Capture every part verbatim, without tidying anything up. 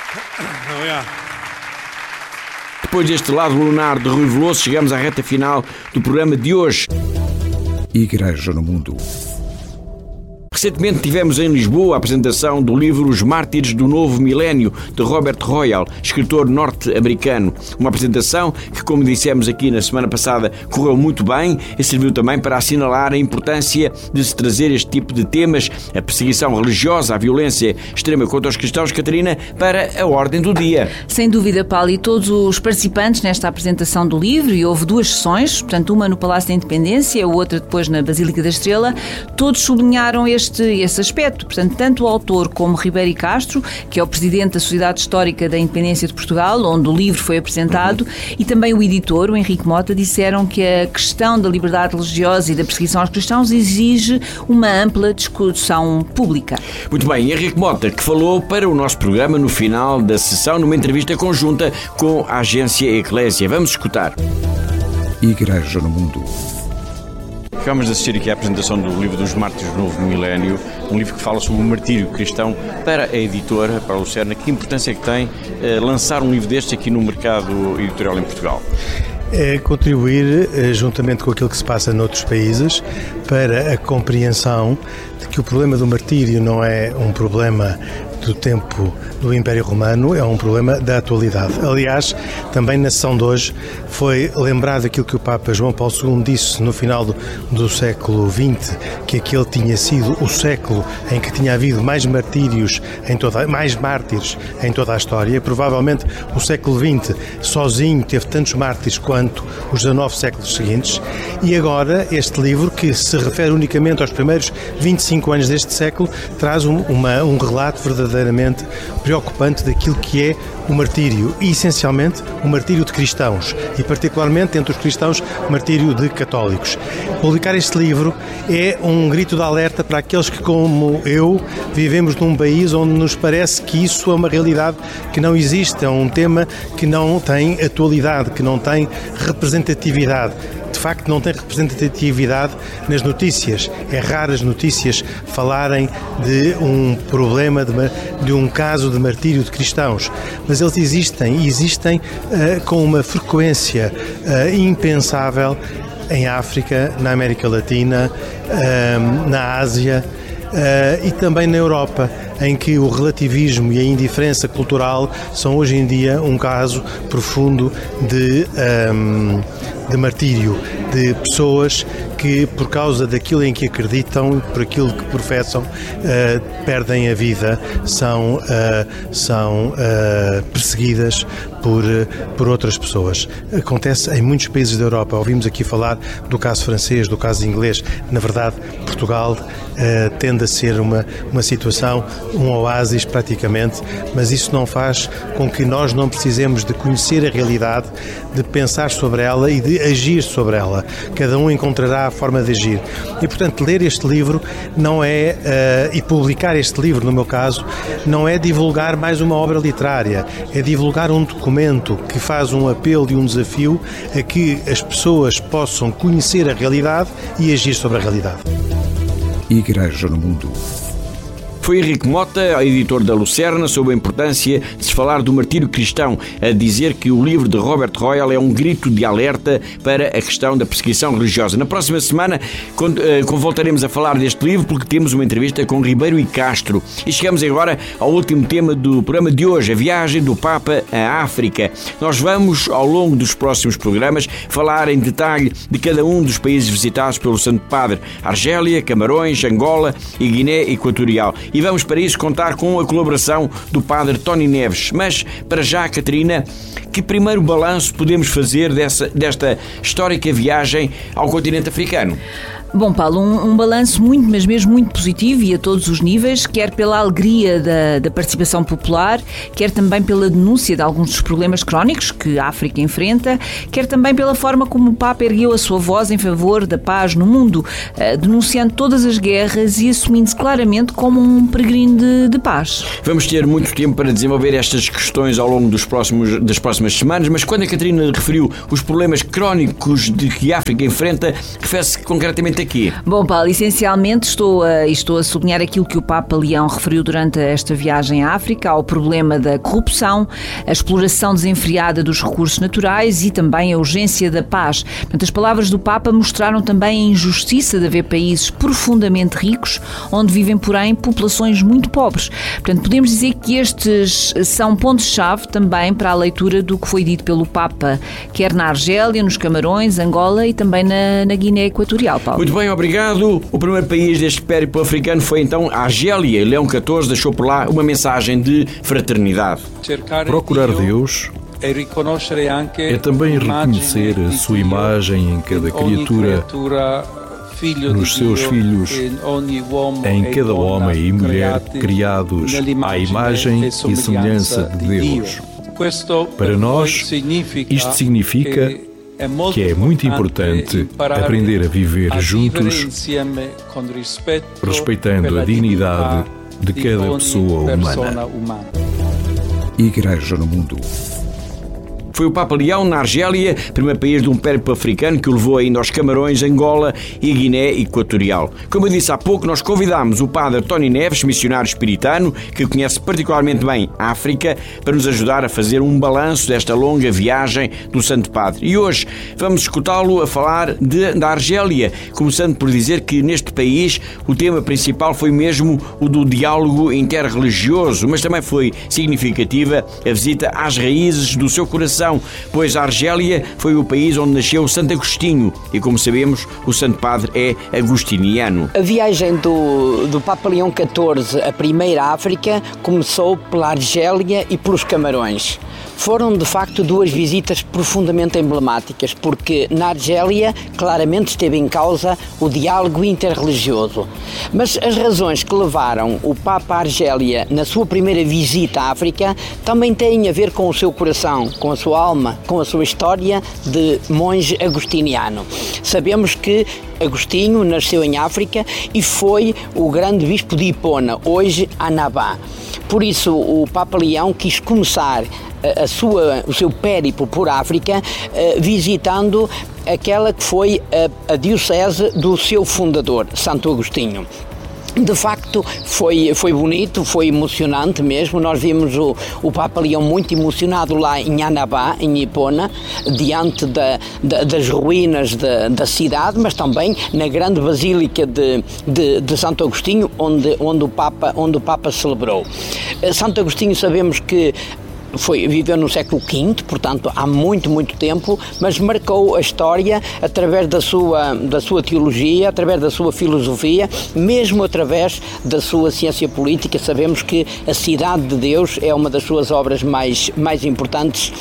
Depois deste lado lunar de Rui Veloso, chegamos à reta final do programa de hoje. Igreja no Mundo. Recentemente tivemos em Lisboa a apresentação do livro Os Mártires do Novo Milénio, de Robert Royal, escritor norte-americano. Uma apresentação que, como dissemos aqui na semana passada, correu muito bem e serviu também para assinalar a importância de se trazer este tipo de temas, a perseguição religiosa, a violência extrema contra os cristãos, Catarina, para a ordem do dia. Sem dúvida, Paulo, e todos os participantes nesta apresentação do livro, e houve duas sessões, portanto uma no Palácio da Independência, a outra depois na Basílica da Estrela, todos sublinharam este Este, esse aspecto. Portanto, tanto o autor como Ribeiro Castro, que é o presidente da Sociedade Histórica da Independência de Portugal, onde o livro foi apresentado, uhum. e também o editor, o Henrique Mota, disseram que a questão da liberdade religiosa e da perseguição aos cristãos exige uma ampla discussão pública. Muito bem, Henrique Mota, que falou para o nosso programa no final da sessão, numa entrevista conjunta com a agência Eclésia. Vamos escutar. Igreja no Mundo. Acabamos de assistir aqui à apresentação do livro dos Mártires do Novo Milénio, um livro que fala sobre o martírio cristão. Para a editora, para a Lucerna, que importância é que tem eh, lançar um livro deste aqui no mercado editorial em Portugal? É contribuir, juntamente com aquilo que se passa noutros países, para a compreensão de que o problema do martírio não é um problema do tempo do Império Romano, é um problema da atualidade. Aliás, também na sessão de hoje foi lembrado aquilo que o Papa João Paulo segundo disse no final do, do século vinte, que aquele tinha sido o século em que tinha havido mais martírios, em toda, mais mártires em toda a história. E, provavelmente o século vinte sozinho teve tantos mártires quanto os dezanove séculos seguintes. E agora este livro, que se refere unicamente aos primeiros vinte e cinco anos deste século, traz um, uma, um relato verdadeiramente preocupante daquilo que é o martírio, e essencialmente o martírio de cristãos, e particularmente entre os cristãos o martírio de católicos. Publicar este livro é um grito de alerta para aqueles que, como eu, vivemos num país onde nos parece que isso é uma realidade que não existe, é um tema que não tem atualidade, que não tem representatividade. De facto, não tem representatividade nas notícias. É raro as notícias falarem de um problema, de, uma, de um caso de martírio de cristãos. Mas eles existem, e existem uh, com uma frequência uh, impensável em África, na América Latina, uh, na Ásia uh, e também na Europa, em que o relativismo e a indiferença cultural são hoje em dia um caso profundo de... Um, de martírio, de pessoas que, por causa daquilo em que acreditam, por aquilo que professam, uh, perdem a vida, são, uh, são uh, perseguidas por, uh, por outras pessoas. Acontece em muitos países da Europa. Ouvimos aqui falar do caso francês, do caso inglês. Na verdade, Portugal uh, tende a ser uma, uma situação, um oásis praticamente, mas isso não faz com que nós não precisemos de conhecer a realidade, de pensar sobre ela e de agir sobre ela. Cada um encontrará a forma de agir. E, portanto, ler este livro não é, uh, e publicar este livro, no meu caso, não é divulgar mais uma obra literária, é divulgar um documento que faz um apelo e um desafio a que as pessoas possam conhecer a realidade e agir sobre a realidade. Igreja no Mundo. Foi Henrique Mota, editor da Lucerna, sobre a importância de se falar do martírio cristão, a dizer que o livro de Robert Royal é um grito de alerta para a questão da perseguição religiosa. Na próxima semana voltaremos a falar deste livro, porque temos uma entrevista com Ribeiro Castro. E chegamos agora ao último tema do programa de hoje, a viagem do Papa à África. Nós vamos, ao longo dos próximos programas, falar em detalhe de cada um dos países visitados pelo Santo Padre: Argélia, Camarões, Angola e Guiné Equatorial. E vamos para isso contar com a colaboração do Padre Tony Neves. Mas, para já, Catarina, que primeiro balanço podemos fazer dessa, desta histórica viagem ao continente africano? Bom, Paulo, um, um balanço muito, mas mesmo muito positivo e a todos os níveis, quer pela alegria da, da participação popular, quer também pela denúncia de alguns dos problemas crónicos que a África enfrenta, quer também pela forma como o Papa ergueu a sua voz em favor da paz no mundo, uh, denunciando todas as guerras e assumindo-se claramente como um peregrino de, de paz. Vamos ter muito tempo para desenvolver estas questões ao longo dos próximos, das próximas semanas, mas quando a Catarina referiu os problemas crónicos de que a África enfrenta, refere-se concretamente essencialmente aqui? Bom, Paulo, essencialmente estou a, estou a sublinhar aquilo que o Papa Leão referiu durante esta viagem à África, ao problema da corrupção, a exploração desenfreada dos recursos naturais e também a urgência da paz. Portanto, as palavras do Papa mostraram também a injustiça de haver países profundamente ricos, onde vivem, porém, populações muito pobres. Portanto, podemos dizer que estes são pontos-chave também para a leitura do que foi dito pelo Papa, quer na Argélia, nos Camarões, Angola e também na, na Guiné Equatorial, Paulo. Muito bem, obrigado. O primeiro país deste périplo africano foi então a Argélia. Leão catorze deixou por lá uma mensagem de fraternidade. Procurar Deus é também reconhecer a sua imagem em cada criatura, nos seus filhos, em cada homem e mulher criados à imagem e semelhança de Deus. Para nós, isto significa que é muito importante aprender a viver juntos, respeitando a dignidade de cada pessoa humana. Igreja no Mundo. Foi o Papa Leão na Argélia, primeiro país de um périplo africano que o levou ainda aos Camarões, Angola e Guiné Equatorial. Como eu disse há pouco, nós convidámos o padre Tony Neves, missionário espiritano, que conhece particularmente bem a África, para nos ajudar a fazer um balanço desta longa viagem do Santo Padre. E hoje vamos escutá-lo a falar de, da Argélia, começando por dizer que neste país o tema principal foi mesmo o do diálogo interreligioso, mas também foi significativa a visita às raízes do seu coração, pois a Argélia foi o país onde nasceu Santo Agostinho e, como sabemos, o Santo Padre é agostiniano. A viagem do, do Papa Leão catorze à primeira África começou pela Argélia e pelos Camarões. Foram, de facto, duas visitas profundamente emblemáticas, porque na Argélia claramente esteve em causa o diálogo interreligioso. Mas as razões que levaram o Papa à Argélia na sua primeira visita à África também têm a ver com o seu coração, com a sua alma, com a sua história de monge agostiniano. Sabemos que Agostinho nasceu em África e foi o grande bispo de Hipona, hoje Annaba. Por isso, o Papa Leão quis começar a sua, o seu périplo por África visitando aquela que foi a, a diocese do seu fundador, Santo Agostinho. De facto, foi, foi bonito, foi emocionante mesmo. Nós vimos o, o Papa Leão muito emocionado lá em Annaba, em Hipona, diante da, da, das ruínas da, da cidade, mas também na grande Basílica de, de, de Santo Agostinho, onde, onde, o Papa, onde o Papa celebrou. Santo Agostinho, sabemos que Foi, viveu no século quinto, portanto há muito, muito tempo, mas marcou a história através da sua, da sua teologia, através da sua filosofia, mesmo através da sua ciência política. Sabemos que a Cidade de Deus é uma das suas obras mais, mais importantes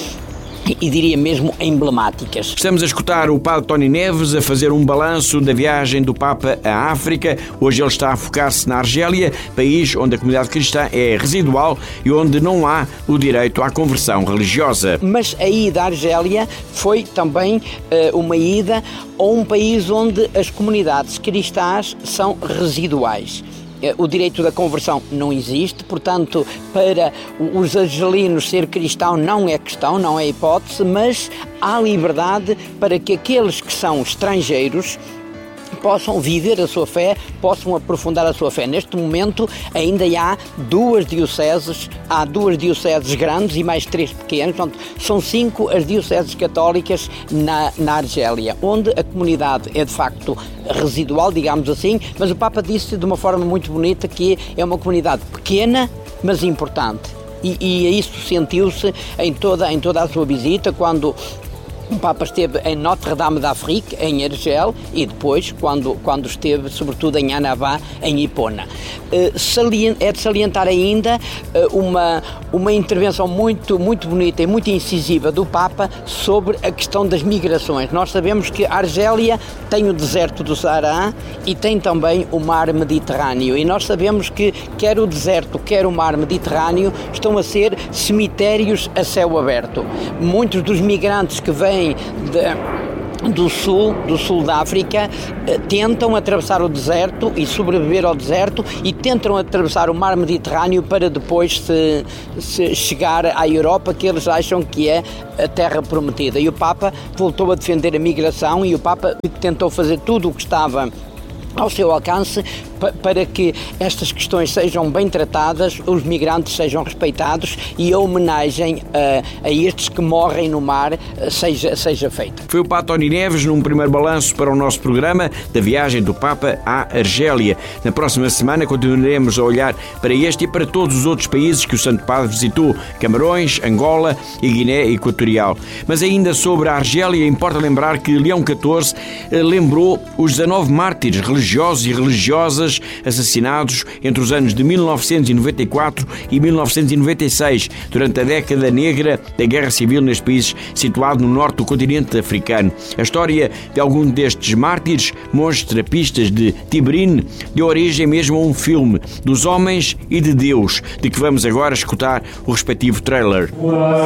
e diria mesmo emblemáticas. Estamos a escutar o padre Tony Neves a fazer um balanço da viagem do Papa à África. Hoje ele está a focar-se na Argélia, país onde a comunidade cristã é residual e onde não há o direito à conversão religiosa. Mas a ida à Argélia foi também uh, uma ida a um país onde as comunidades cristãs são residuais. O direito da conversão não existe, portanto, para os argelinos ser cristão não é questão, não é hipótese, mas há liberdade para que aqueles que são estrangeiros possam viver a sua fé, possam aprofundar a sua fé. Neste momento ainda há duas dioceses, há duas dioceses grandes e mais três pequenas, portanto são cinco as dioceses católicas na, na Argélia, onde a comunidade é de facto residual, digamos assim, mas o Papa disse de uma forma muito bonita que é uma comunidade pequena, mas importante. E, e isso sentiu-se em toda, em toda a sua visita, quando o Papa esteve em Notre-Dame d'Afrique, em Argel, e depois, quando, quando esteve, sobretudo, em Annaba, em Hipona. É de salientar ainda uma, uma intervenção muito, muito bonita e muito incisiva do Papa sobre a questão das migrações. Nós sabemos que a Argélia tem o deserto do Saara e tem também o mar Mediterrâneo. E nós sabemos que quer o deserto, quer o mar Mediterrâneo estão a ser cemitérios a céu aberto. Muitos dos migrantes que vêm De, do sul, do sul da África, tentam atravessar o deserto e sobreviver ao deserto e tentam atravessar o mar Mediterrâneo para depois se, se chegar à Europa, que eles acham que é a terra prometida. E o Papa voltou a defender a migração e o Papa tentou fazer tudo o que estava ao seu alcance para que estas questões sejam bem tratadas, os migrantes sejam respeitados e a homenagem a, a estes que morrem no mar seja, seja feita. Foi o Padre Tony Neves num primeiro balanço para o nosso programa da viagem do Papa à Argélia. Na próxima semana continuaremos a olhar para este e para todos os outros países que o Santo Padre visitou, Camarões, Angola e Guiné Equatorial. Mas ainda sobre a Argélia, importa lembrar que Leão catorze lembrou os dezanove mártires religiosos e religiosas assassinados entre os anos de mil novecentos e noventa e quatro e mil novecentos e noventa e seis, durante a década negra da Guerra Civil neste país situado no norte do continente africano. A história de algum destes mártires mostra pistas de Tibrine, deu origem mesmo a um filme, Dos Homens e de Deus, de que vamos agora escutar o respectivo trailer.